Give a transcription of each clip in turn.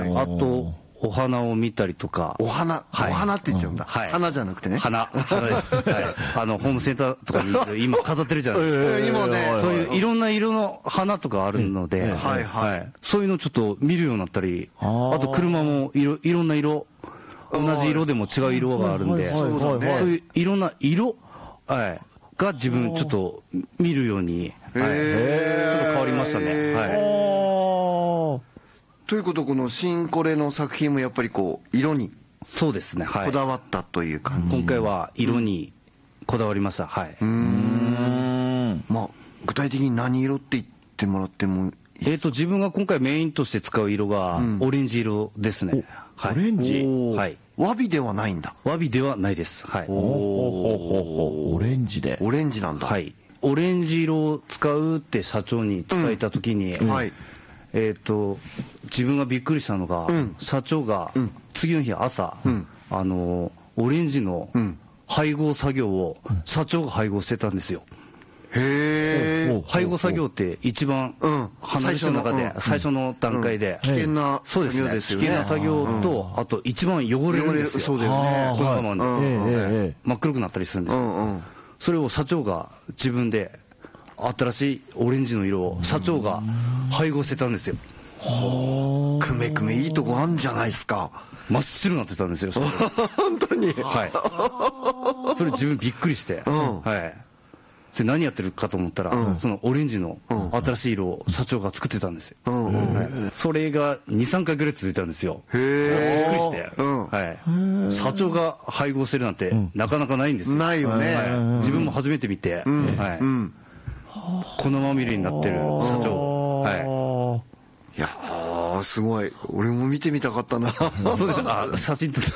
あとお花を見たりとか。 お花って言っちゃうんだ。花じゃなくてね。 花です。ホームセンターとかに行く今飾ってるじゃないですか。 今ね。 そういういろんな色の花とかあるので、そういうのちょっと見るようになったり、あと車もいろんな色、同じ色でも違う色があるんで、そういういろんな色が自分ちょっと見るように、ちょっと変わりましたね。 ということ、この新コレの作品もやっぱりこう色にそうですね、 こだわったという感じ。 今回は色にこだわりました。まあ具体的に何色って言ってもらってもいい？ 自分が今回メインとして使う色がオレンジ色ですね。 オレンジ。 和美ではないんだ。 和美ではないです。 オレンジで。 オレンジなんだ。 オレンジ色を使うって社長に伝えたときに、自分がびっくりしたのが、社長が次の日朝、オレンジの配合作業を社長が配合してたんですよ。配合作業って一番花火の中で最初の段階で危険な作業ですよね。 危険な作業と、あと一番汚れるんですよ。 そうだよね。 このままで真っ黒くなったりするんですよ。それを社長が自分で新しいオレンジの色を社長が配合してたんですよ。 くめくめいいとこあんじゃないですか。 真っ白になってたんですよ。 本当に。 それ自分びっくりして、それ何やってるかと思ったら、そのオレンジの新しい色を社長が作ってたんですよ。それが2、3回ぐらい続いたんですよ。びっくりして、社長が配合してるなんてなかなかないんですよ。 ないよね。 自分も初めて見て、粉まみれになってる社長。 いやー、すごい。俺も見てみたかったな。 そうです。写真撮って。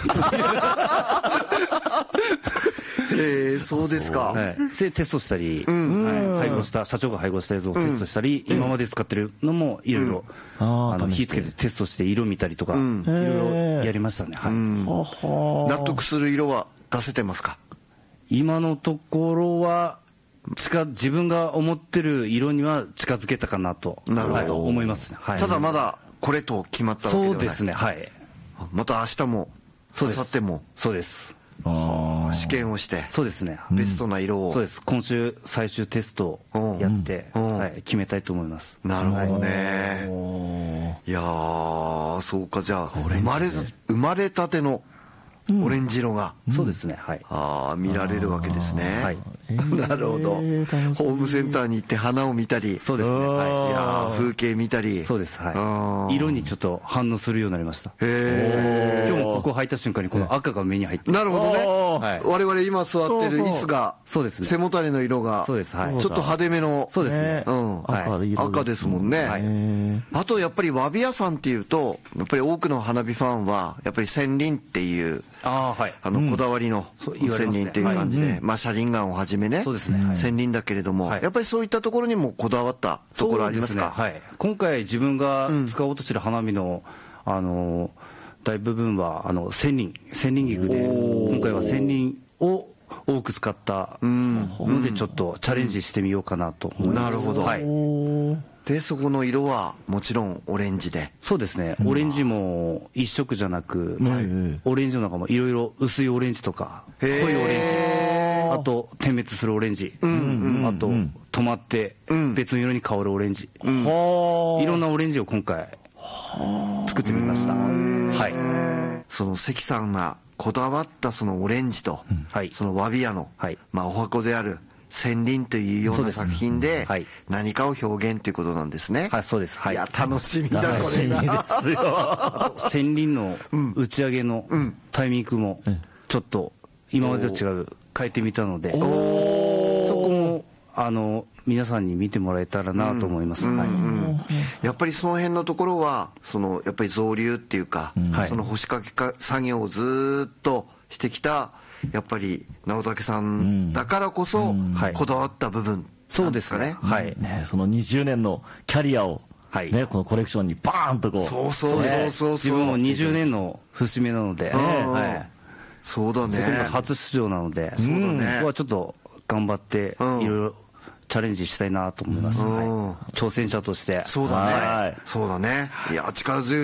そうですか。 でテストしたり、社長が配合したやつをテストしたり、今まで使ってるのもいろいろ火つけてテストして色見たりとか、いろいろやりましたね。 納得する色は出せてますか？ 今のところは自分が思ってる色には近づけたかなと思いますね。 ただまだこれと決まったわけではない。 そうですね。 また明日も明後日も。 そうです。 試験をして、 そうですね。 ベストな色を。 そうです。今週最終テストをやって決めたいと思います。 なるほどね。いやー、そうか。じゃあ生まれたてのオレンジ色が、 そうですね。 見られるわけですね。なるほど。ホームセンターに行って花を見たり、 そうですね。 風景見たり、 そうです。色にちょっと反応するようになりました。今日もここ入った瞬間にこの赤が目に入って。 なるほどね。我々今座ってる椅子が、 そうですね。 背もたれの色が、ちょっと派手めの、 そうですね。 赤ですもんね。あとやっぱりわび屋さんっていうと、やっぱり多くの花火ファンはやっぱり千輪っていうこだわりの千輪っていう感じで、車輪岩をはじめね、千輪だけれども、やっぱりそういったところにもこだわったところありますか？ 今回自分が使おうとしてる花火の大部分は千輪菊で、今回は千輪を多く使ったのでちょっとチャレンジしてみようかなと思います。 なるほど。でそこの色はもちろんオレンジで。 そうですね。オレンジも一色じゃなく、オレンジの中もいろいろ薄いオレンジとか濃いオレンジ、あと点滅するオレンジ、あと止まって別の色に変わるオレンジ、いろんなオレンジを今回作ってみました。 その関さんがこだわったそのオレンジと、そのわび屋の、お箱である千輪というような作品で何かを表現ということなんですね。 そうです。 いや楽しみだこれが。 千輪の打ち上げのタイミングもちょっと今までと違う変えてみたので、そこも皆さんに見てもらえたらなと思います。 やっぱりその辺のところはやっぱり造立っていうか、その干しかけ作業をずっとしてきたやっぱり直武さんだからこそこだわった部分なんですかね。 その20年のキャリアをこのコレクションにバーンとこう。 そう自分も20年の節目なので、 そうだね。 初出場なので、ここはちょっと頑張っていろいろチャレンジしたいなと思います。挑戦者として。 そうだね。いや力強い